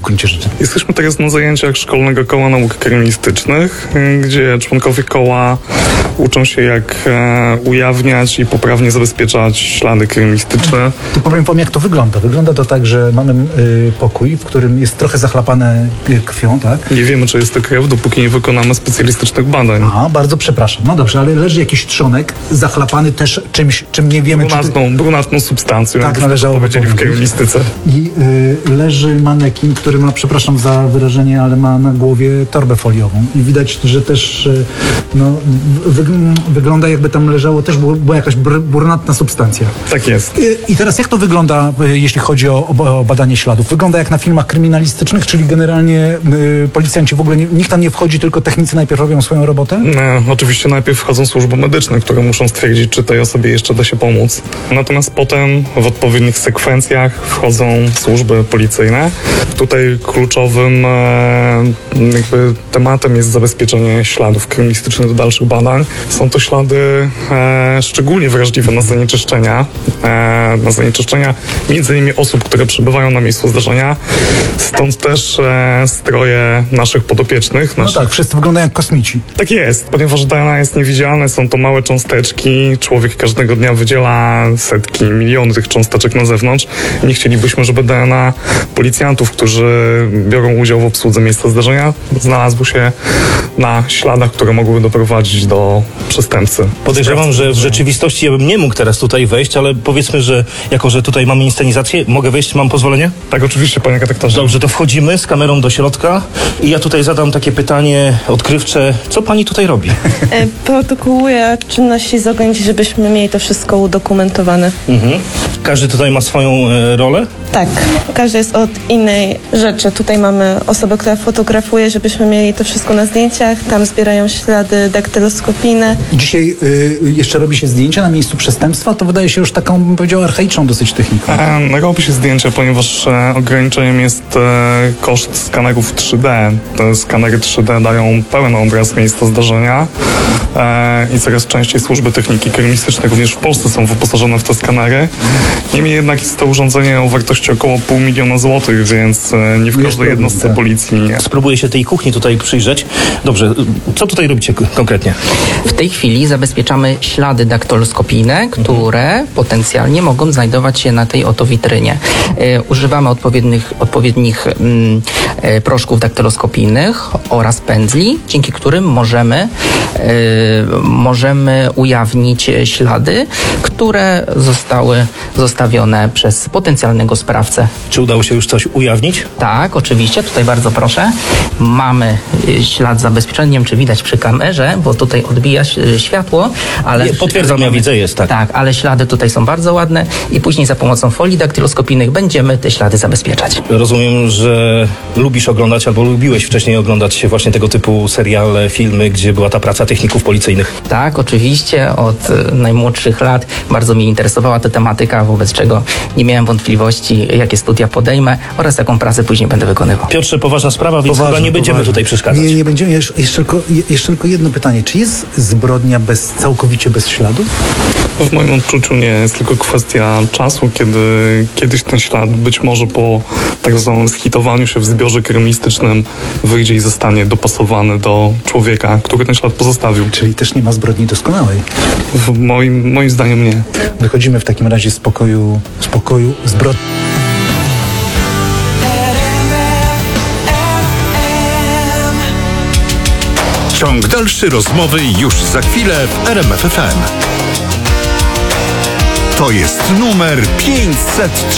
gruncie rzeczy? Jesteśmy teraz na zajęciach Szkolnego Koła Nauk Kryminalistycznych, gdzie członkowie koła uczą się, jak ujawniać i poprawnie zabezpieczać ślady kryminalistyczne. To powiem wam, jak to wygląda. Wygląda to tak, że mamy pokój, w którym jest trochę zachlapane krwią, tak? Nie wiemy, czy jest to krew, dopóki nie wykonamy specjalistycznych badań. A, bardzo przepraszam. No dobrze, ale leży jakiś trzonek zachlapany też czymś, czym nie wiemy, brunatną substancją, tak należało powiedzieli w kryminalistyce. I leży manekin, który ma, przepraszam za wyrażenie, ale ma na głowie torbę foliową. I widać, że też wygląda, jakby tam leżało, też była jakaś brunatna substancja. Tak jest. I teraz jak to wygląda, jeśli chodzi o badanie śladów? Wygląda jak na filmach kryminalistycznych, czyli generalnie policjanci w ogóle, nikt tam nie wchodzi, tylko technicy najpierw robią swoją robotę? Oczywiście najpierw wchodzą służby medyczne, które muszą stwierdzić, czy tej osobie jeszcze da się pomóc. Natomiast potem w odpowiednich sekwencjach wchodzą służby policyjne. Tutaj kluczowym jakby tematem jest zabezpieczenie śladów kryminalistycznych do dalszych badań. Są to ślady szczególnie wrażliwe na zanieczyszczenia. Między innymi osób, które przybywają na miejscu zdarzenia. Stąd też stroje naszych podopiecznych. No tak, wszyscy wyglądają jak kosmici. Tak jest, ponieważ DNA jest niewidzialne, są to małe cząsteczki. Człowiek każdego dnia wydziela setki, miliony tych cząsteczek na zewnątrz. Nie chcielibyśmy, żeby DNA policjantów, którzy biorą udział w obsłudze miejsca zdarzenia, znalazło się na śladach, które mogłyby doprowadzić do przestępcy. Podejrzewam, że w rzeczywistości ja bym nie mógł teraz tutaj wejść, ale powiedzmy, że jako, że tutaj mamy inscenizację, mogę wejść, mam pozwolenie? Tak, oczywiście, panie redaktorze. Dobrze, to wchodzimy z kamerą do środka i ja tutaj zadam takie pytanie odkrywcze. Co pani tutaj robi? Protokołuję czynności z organizacji, żebyśmy mieli to wszystko udokumentowane. Każdy tutaj ma swoją rolę? Tak, każdy jest od innej rzeczy. Tutaj mamy osobę, która fotografuje, żebyśmy mieli to wszystko na zdjęciach. Tam zbierają ślady daktyloskopijne. Dzisiaj jeszcze robi się zdjęcia na miejscu przestępstwa. To wydaje się już taką, bym powiedział, archaiczną dosyć techniką. Robi się zdjęcia, ponieważ ograniczeniem jest koszt skanerów 3D. Te skanery 3D dają pełen obraz miejsca zdarzenia i coraz częściej służby techniki kryminalistycznej również w Polsce są wyposażone w te skanery. Niemniej jednak jest to urządzenie o wartości około $500 000 złotych, więc nie w każdej jednostce policji. Spróbuję się tej kuchni tutaj przyjrzeć. Dobrze, co tutaj robicie konkretnie? W tej chwili zabezpieczamy ślady daktyloskopijne, które potencjalnie mogą znajdować się na tej oto witrynie. Używamy odpowiednich proszków daktyloskopijnych oraz pędzli, dzięki którym możemy ujawnić ślady, które zostały zostawione przez potencjalnego sprawcę. Czy udało się już coś ujawnić? Tak, oczywiście. Tutaj bardzo proszę. Mamy ślad zabezpieczony. Nie wiem, czy widać przy kamerze, bo tutaj odbija światło, ale... Potwierdzam, ja widzę, jest tak. Tak, ale ślady tutaj są bardzo ładne i później za pomocą folii daktyloskopijnych będziemy te ślady zabezpieczać. Rozumiem, że lubisz oglądać albo lubiłeś wcześniej oglądać właśnie tego typu seriale, filmy, gdzie była ta praca techników policyjnych. Tak, oczywiście. Od najmłodszych lat bardzo mnie interesowała ta tematyka, wobec czego nie miałem wątpliwości, jakie studia podejmę oraz jaką pracę później będę wykonywał. Piotrze, poważna sprawa, więc chyba nie będziemy tutaj przeszkadzać. Nie będziemy. Jeszcze tylko jedno pytanie. Czy jest zbrodnia całkowicie bez śladów? W moim odczuciu nie. Jest tylko kwestia czasu, kiedy kiedyś ten ślad być może po tak zwanym schitowaniu się w zbiorze kryminalistycznym wyjdzie i zostanie dopasowany do człowieka, który ten ślad pozostawił. Czyli też nie ma zbrodni doskonałej. Moim zdaniem nie. Wychodzimy w takim razie z pokoju zbrodni. Ciąg dalszy rozmowy już za chwilę w RMF FM. To jest numer 503.